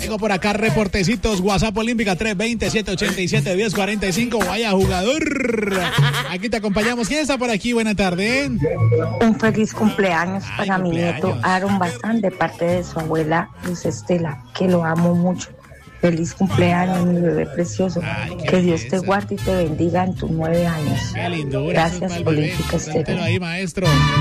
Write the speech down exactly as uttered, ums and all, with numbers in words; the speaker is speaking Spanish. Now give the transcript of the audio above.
Tengo por acá reportecitos, WhatsApp Olímpica tres dos cero, siete ocho siete, uno cero cuatro cinco. Vaya jugador. Aquí te acompañamos. ¿Quién está por aquí? Buena tarde. Un feliz cumpleaños Ay, para cumpleaños. mi nieto Aaron Bazán de parte de su abuela Luz Estela, que lo amo mucho. Feliz cumpleaños, mi bebé precioso. Ay, qué Que Dios te belleza. guarde y te bendiga en tus nueve años. Qué lindura. Gracias, eso es pa'l bebé. Olímpica Estéreo. Póntelo ahí, maestro.